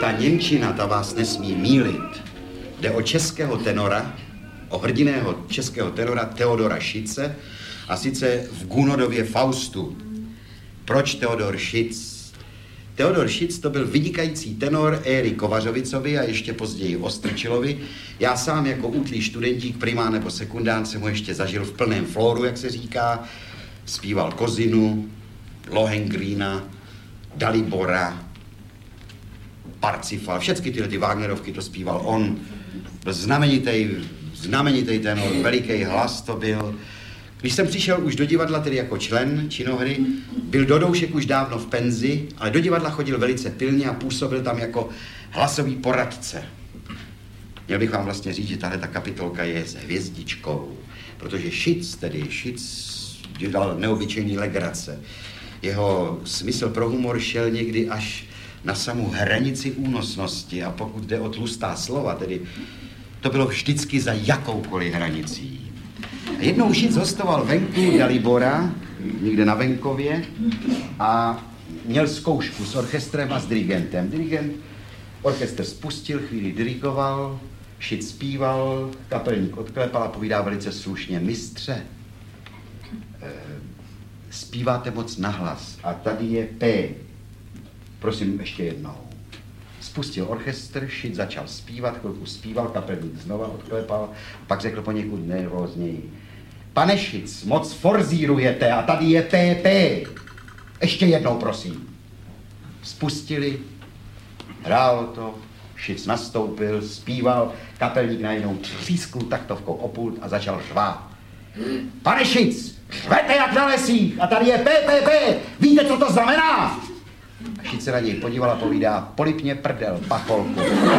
Ta němčina, ta vás nesmí mýlit. Jde o českého tenora, o hrdiného českého tenora Teodora Schiitze, a sice v Gunodově Faustu. Proč Teodor Schiitz? Teodor Schiitz to byl vynikající tenor éry Kovařovicovi a ještě později Ostrčilovi. Já sám jako útlý studentík, primán nebo sekundán, jsem ho ještě zažil v plném flóru, jak se říká. Zpíval Kozinu, Lohengrína, Dalibora, Parsifal, všechny tyhle ty Wagnerovky to zpíval on. Byl znamenitý tenor, veliký hlas to byl. Když jsem přišel už do divadla, tedy jako člen činohry, byl Dodoušek už dávno v penzi, ale do divadla chodil velice pilně a působil tam jako hlasový poradce. Měl bych vám vlastně říct, že tahle ta kapitolka je s hvězdičkou, protože Schiitz dělal neobyčejný legrace. Jeho smysl pro humor šel někdy až na samou hranici únosnosti, a pokud jde o tlustá slova, tedy to bylo vždycky za jakoukoliv hranicí. Jednou Schiitz hostoval venku Dalibora, někde na venkově, a měl zkoušku s orchestrem a s dirigentem. Orchestr spustil, chvíli dirigoval, Schiitz zpíval, kapelník odklepal a povídá velice slušně: mistře, zpíváte moc nahlas a tady je P. Prosím ještě jednou. Spustil orchestr, Schiitz začal zpívat, chvilku zpíval, kapelník znova odklepal, pak řekl poněkud nervózněji: pane Schiitz, moc forzírujete a tady je PP. Ještě jednou, prosím. Spustili, hrál to, Schiitz nastoupil, zpíval, kapelník najednou třískl taktovkou o pult a začal řvát: pane Schiitz, řvete jak na lesích a tady je PPP, víte, co to znamená? A Schiitz se na něj podíval a povídá: polipně prdel, pacholku.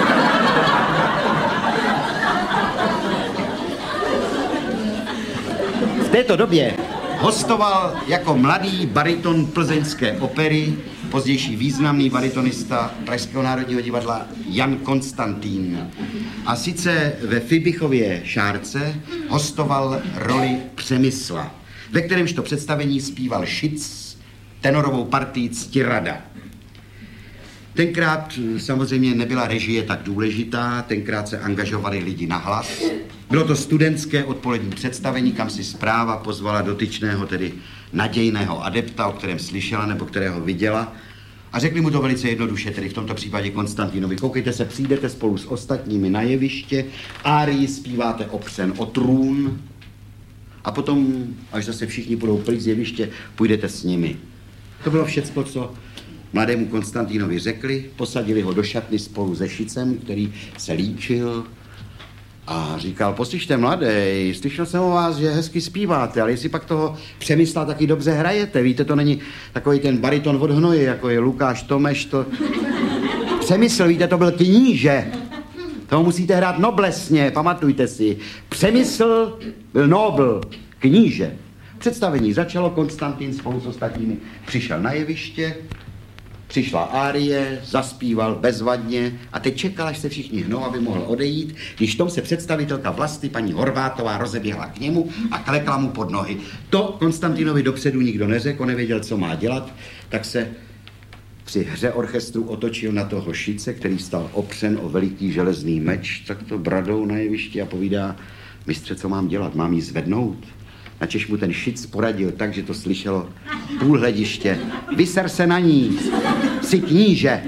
V této době hostoval jako mladý bariton plzeňské opery, pozdější významný baritonista Pražského národního divadla Jan Konstantín. A sice ve Fibichově Šárce hostoval roli Přemysla, ve kterémž to představení zpíval Schiitz tenorovou partii Ctirada. Tenkrát samozřejmě nebyla režie tak důležitá, tenkrát se angažovali lidi na hlas. Bylo to studentské odpolední představení, kam si správa pozvala dotyčného, tedy nadějného adepta, o kterém slyšela nebo kterého viděla. A řekli mu to velice jednoduše, tedy v tomto případě Konstantinovi: koukejte se, přijdete spolu s ostatními na jeviště, árii zpíváte opřen o trůn a potom, až zase všichni budou pryč z jeviště, půjdete s nimi. To bylo všecko, co mladému Konstantinovi řekli, posadili ho do šatny spolu se Schietzem, který se líčil a říkal: poslyšte, mladej, slyšel jsem o vás, že hezky zpíváte, ale jestli pak toho Přemysla taky dobře hrajete, víte, to není takový ten bariton od hnoje, jako je Lukáš Tomeš, to... Přemysl, víte, to byl kníže, toho musíte hrát noblesně, pamatujte si. Přemysl byl nobl, kníže. Představení začalo, Konstantin spolu s ostatními přišel na jeviště, přišla árie, zaspíval bezvadně a teď čekal, až se všichni hnou, aby mohl odejít, když tom se představitelka vlasti paní Horvátová rozeběhla k němu a klekla mu pod nohy. To Konstantinovi dopředu nikdo neřekl, nevěděl, co má dělat, tak se při hře orchestru otočil na toho Schiitze, který stal opřen o veliký železný meč, tak to bradou na jevišti a povídá: mistře, co mám dělat, mám ji zvednout? Načež mu ten Schiitz poradil tak, že to slyšelo půl hlediště: vyser se na ní, jsi kníže.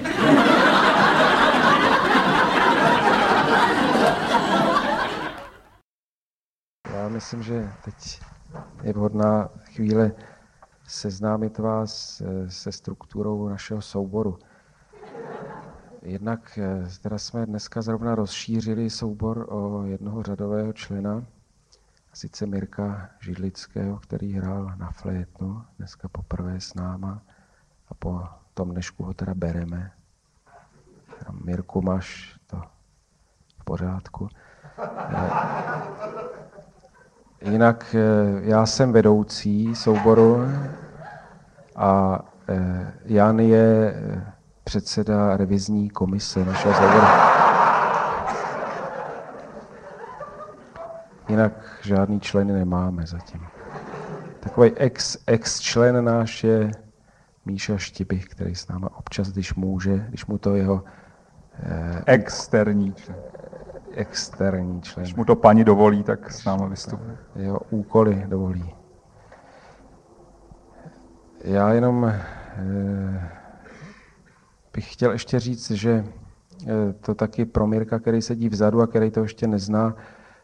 Já myslím, že teď je vhodná chvíle seznámit vás se strukturou našeho souboru. Jednak teda jsme dneska zrovna rozšířili soubor o jednoho řadového člena, a sice Mirka Židlického, který hrál na flétnu dneska poprvé s náma a po tom dnešku ho teda bereme. Mirku, máš to v pořádku. Jinak já jsem vedoucí souboru a Jan je předseda revizní komise našeho souboru. Jinak žádný členy nemáme zatím. Takový ex-člen náš je Míša Štibich, který s náma občas, když může, když mu to jeho Externí člen. Externí člen. Když mu to paní dovolí, tak s námi vystupuje. Jeho úkoly dovolí. Já jenom bych chtěl ještě říct, že to taky pro Mirka, který sedí vzadu a který to ještě nezná,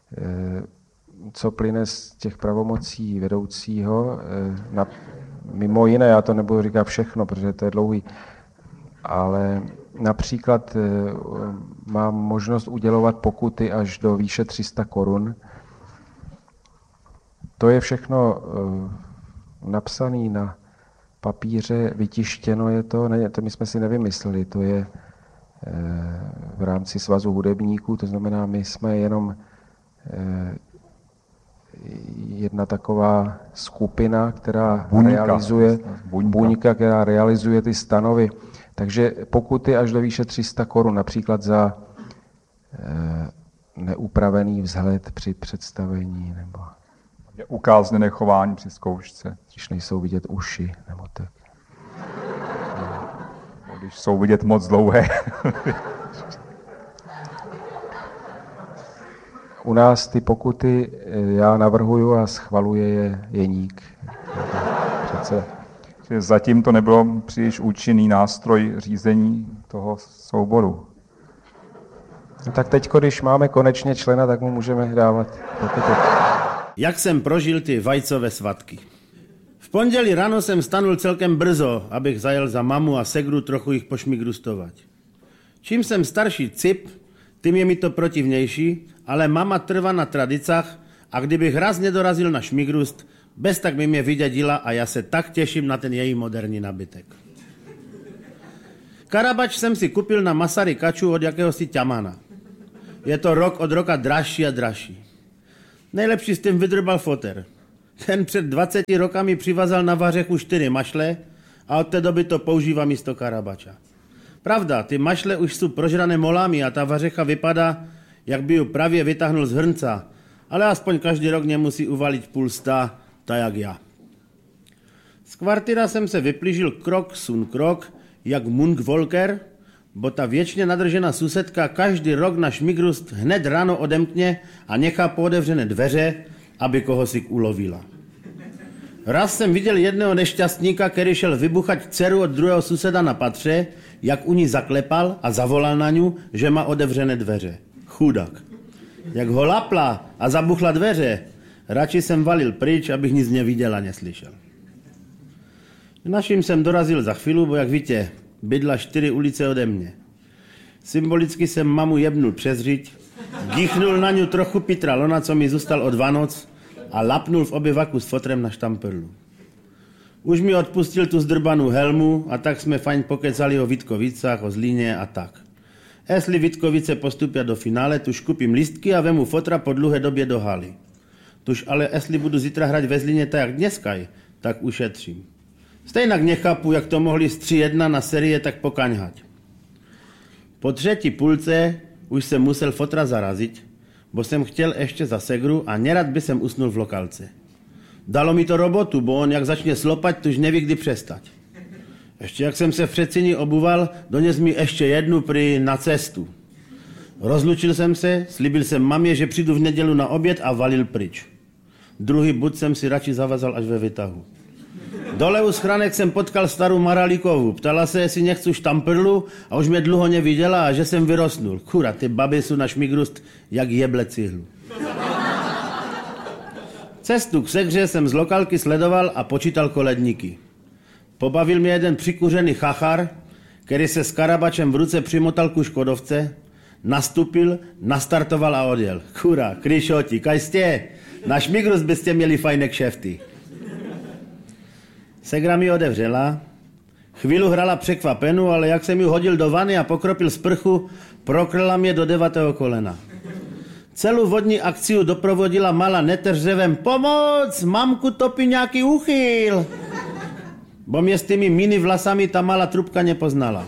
co plyne z těch pravomocí vedoucího. Mimo jiné, já to nebudu říkat všechno, protože to je dlouhý, ale například mám možnost udělovat pokuty až do výše 300 korun. To je všechno napsané na papíře, vytištěno je to, ne, to my jsme si nevymysleli, to je v rámci Svazu hudebníků, to znamená, my jsme jenom jedna taková skupina, která buňka, která realizuje ty stanovy. Takže pokuty až do výše 300 korun, například za neupravený vzhled při představení, nebo je ukázněné chování při zkoušce. Když nejsou vidět uši, nebo tak. Když jsou vidět moc dlouhé. U nás ty pokuty já navrhuju a schvaluje je Jeník. Přece. Zatím to nebylo příliš účinný nástroj řízení toho souboru. No tak teď, když máme konečně člena, tak mu můžeme dávat pokuty. Jak jsem prožil ty vajcové svatky. V pondělí ráno jsem stanul celkem brzo, abych zajel za mamu a segru trochu jich pošmigrustovat. Čím jsem starší cip, tím je mi to protivnější, ale mama trvá na tradicách a kdybych raz nedorazil na šmigrust, bez tak by mě vydědila a já se tak těším na ten její moderní nabytek. Karabač jsem si kupil na Masarykaču od jakéhosi ťamana. Je to rok od roka dražší a dražší. Nejlepší s tím vydrbal foter. Ten před 20 rokami přivazal na vařechu 4 mašle a od té doby to používá místo Karabača. Pravda, ty mašle už jsou prožrané molami a ta vařecha vypadá, jak by ju právě vytáhnul z hrnca, ale aspoň každý rok nemusí uvalit půl sta, tak jak já. Z kvartíra jsem se vyplížil krok sun krok, jak Munk Volker, bo ta věčně nadržená susedka každý rok na šmigrust hned ráno odemkne a nechá pootevřené dveře, aby koho si ulovila. Raz jsem viděl jedného nešťastníka, který šel vybuchat dceru od druhého suseda na patře, jak u ní zaklepal a zavolal na ňu, že má otevřené dveře. Chudák. Jak ho lapla a zabuchla dveře, radši jsem valil pryč, abych nic neviděl a neslyšel. K našim jsem dorazil za chvíli, bo jak víte, bydla 4 ulice ode mě. Symbolicky jsem mamu jebnul přes řiď, gichnul na ňu trochu Petra Lona, co mi zůstal od Vánoc, a lapnul v obyvaku s fotrem na štamperlu. Už mi odpustil tu zdrbanou helmu a tak jsme fajn pokecali o Vítkovicách, o Zlíně a tak. Jestli Vítkovice postupia do finále, tuž kupím lístky a vemu fotra po dlouhé době do haly. Tuž ale jestli budu zítra hrať ve Zlíně tak jak dneskaj, tak ušetřím. Stejnak nechápu, jak to mohli z 3-1 na série tak pokaňhať. Po třetí půlce už jsem musel fotra zarazit, bo jsem chtěl ještě za segru a nerad by jsem usnul v lokalce. Dalo mi to robotu, bo on jak začne slopat, tuž neví, kdy přestať. Ještě jak jsem se v Třecíni obuval, dones mi ještě jednu na cestu. Rozlučil jsem se, slíbil jsem mamě, že přijdu v nedělu na oběd a valil pryč. Druhý bud jsem si radši zavazal až ve vytahu. Dole u schránek jsem potkal starou Maralíkovu. Ptala se, jestli nechci štamperlu a už mě dlouho neviděla a že jsem vyrostnul. Kura, ty baby jsou na šmigrust jak jeble cihlu. Cestu k segře jsem z lokálky sledoval a počítal koledníky. Pobavil mě jeden přikuřený chachar, který se s Karabačem v ruce přimotal ku Škodovce, nastupil, nastartoval a odjel. Kura, kryšoti, kaj jste? Na šmigrust byste měli fajné kšefty. Segra mi otevřela, chvíli hrala překvapenu, ale jak jsem ji hodil do vany a pokropil sprchu, prokrla mě do 9. kolena. Celou vodní akciu doprovodila malá neteřevem pomoc, mamku topí nějaký uchyl. Bo mě s těmi mini vlasami ta malá trubka nepoznala.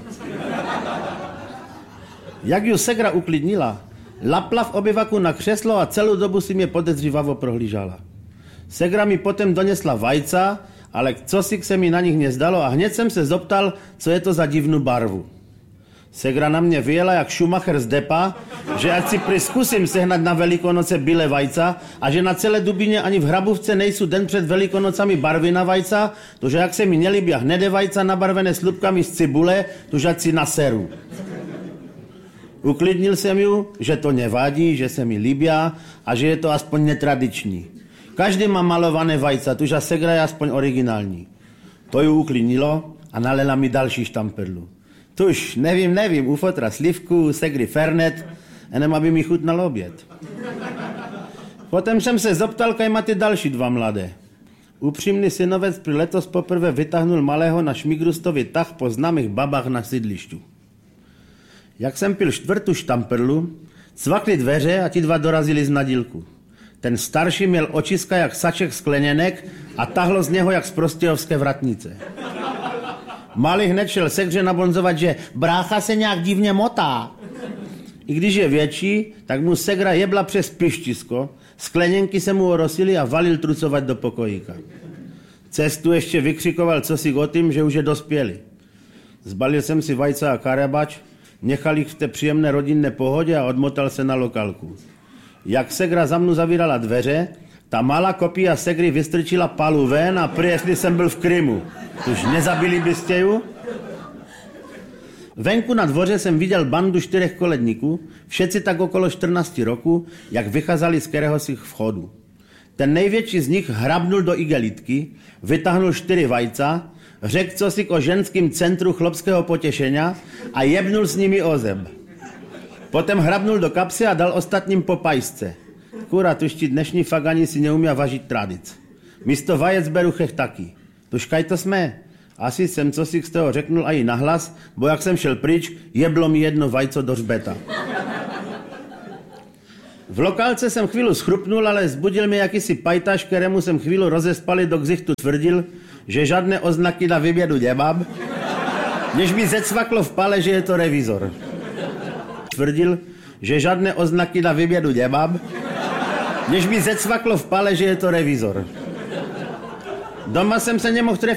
Jak ju segra uklidnila, lapla v obyvaku na křeslo a celou dobu si mě podezřívavo prohlížala. Segra mi potom donesla vajca, ale cosik se mi na nich nezdalo a hned jsem se zoptal, co je to za divnou barvu. Segra na mě vyjela jak Schumacher z depa, že ať si zkusím sehnat na Velikonoce bílé vajca a že na celé Dubíně ani v Hrabůvce nejsou den před Velikonocami barvy na vajca, to že jak se mi nelíbí hnedé vajca nabarvené slupkami z cibule, to že ať si naseru. Uklidnil jsem ju, že to nevadí, že se mi líbí a že je to aspoň netradiční. Každý má malované vajca, tuže segra je aspoň originální. To ju uklidnilo a nalela mi další štamperlu. Tuž, nevím, u fotra slivku, segry fernet, jenom aby mi chutnal oběd. Potom jsem se zoptal, kaj má ty další dva mladé. Upřímný synovec při letos poprvé vytáhnul malého na šmigrustovi tah po známých babách na sídlišťu. Jak jsem pil čtvrtou štamperlu, cvakly dveře a ti dva dorazili z nadílku. Ten starší měl očiska jak saček skleněnek a tahlo z něho jak z prostějovské vratnice. Malý hned šel segře nabonzovat, že brácha se nějak divně motá. I když je větší, tak mu segra jebla přes pištisko, skleněnky se mu orosily a valil trucovat do pokojíka. Cestu ještě vykřikoval cosi o tím, že už je dospělý. Zbalil jsem si vajca a karabač, nechal jich v té příjemné rodinné pohodě a odmotal se na lokalku. Jak segra za mnou zavírala dveře, ta malá kopia segry vystrčila palu ven a prý, jestli jsem byl v Krymu. Už nezabili byste ju? Venku na dvoře jsem viděl bandu 4 koledníků, všetci tak okolo 14 roku, jak vycházali z kteréhosich vchodu. Ten největší z nich hrabnul do igelitky, vytáhnul 4 vajca, řekl cosi o ženském centru chlopského potěšenia a jebnul s nimi o zeb. Potom hrabnul do kapsy a dal ostatním po pajsce. Kurá, tuž ti dnešní fagani si neumí važit tradic. Místo vajec beru chechtaky. Tuž kaj to jsme? Asi jsem cosi z toho řeknul i nahlas, bo jak jsem šel pryč, jeblo mi jedno vajco do hřbeta. V lokálce jsem chvíli schrupnul, ale zbudil mi jakýsi pajtaš, kterému jsem chvíli rozespali do ksichtu tvrdil, že žádné oznaky na vybědu nemám, než mi zecvaklo v pale, že je to revizor. Tvrdil, že žádné oznaky na vybědu nemám, než mi zecvaklo v pale, že je to revizor. Doma jsem se nemohl trefit